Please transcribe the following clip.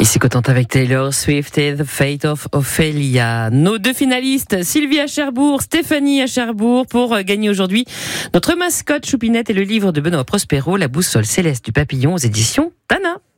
Ici Cotentin avec Taylor Swift et The Fate of Ophelia. Nos deux finalistes, Sylvie à Cherbourg, Stéphanie à Cherbourg, pour gagner aujourd'hui notre mascotte Choupinette et le livre de Benoît Prospero, La boussole céleste du papillon aux éditions Tana.